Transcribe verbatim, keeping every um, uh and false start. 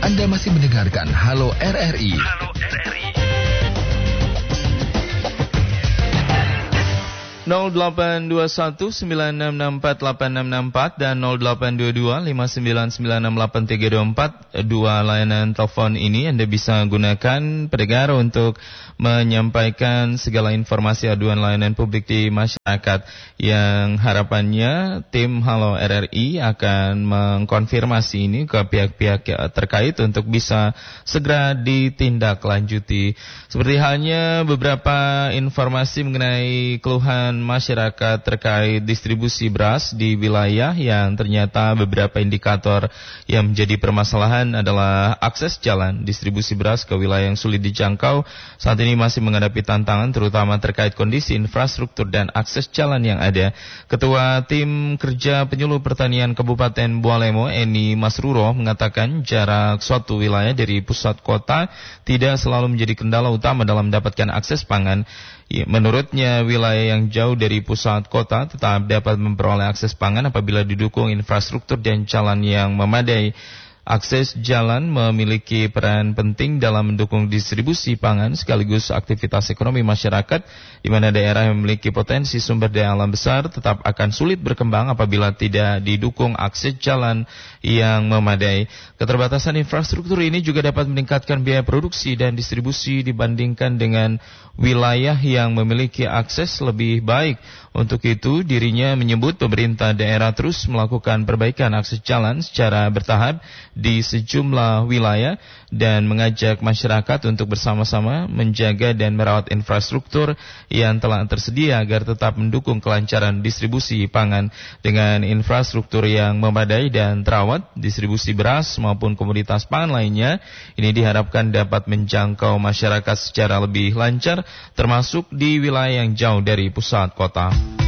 Anda masih mendengarkan Halo R R I. Halo R R I. nol delapan dua satu sembilan enam enam empat delapan enam enam empat dan nol delapan dua dua lima sembilan sembilan enam delapan tiga dua empat. Dua layanan telepon ini Anda bisa gunakan pendengar untuk menyampaikan segala informasi aduan layanan publik di masyarakat, yang harapannya tim Halo R R I akan mengkonfirmasi ini ke pihak-pihak terkait untuk bisa segera ditindaklanjuti. Seperti halnya beberapa informasi mengenai keluhan masyarakat terkait distribusi beras di wilayah yang ternyata beberapa indikator yang menjadi permasalahan adalah akses jalan distribusi beras ke wilayah yang sulit dijangkau. Saat ini masih menghadapi tantangan terutama terkait kondisi infrastruktur dan akses jalan yang ada. Ketua Tim Kerja Penyuluh Pertanian Kabupaten Bualemo, Eni Masruro, mengatakan jarak suatu wilayah dari pusat kota tidak selalu menjadi kendala utama dalam mendapatkan akses pangan. Menurutnya, wilayah yang jauh dari pusat kota tetap dapat memperoleh akses pangan apabila didukung infrastruktur dan jalan yang memadai. Akses jalan memiliki peran penting dalam mendukung distribusi pangan sekaligus aktivitas ekonomi masyarakat, di mana daerah yang memiliki potensi sumber daya alam besar tetap akan sulit berkembang apabila tidak didukung akses jalan yang memadai. Keterbatasan infrastruktur ini juga dapat meningkatkan biaya produksi dan distribusi dibandingkan dengan wilayah yang memiliki akses lebih baik. Untuk itu, dirinya menyebut pemerintah daerah terus melakukan perbaikan akses jalan secara bertahap di sejumlah wilayah dan mengajak masyarakat untuk bersama-sama menjaga dan merawat infrastruktur yang telah tersedia agar tetap mendukung kelancaran distribusi pangan. Dengan infrastruktur yang memadai dan terawat, distribusi beras maupun komoditas pangan lainnya ini diharapkan dapat menjangkau masyarakat secara lebih lancar, termasuk di wilayah yang jauh dari pusat kota.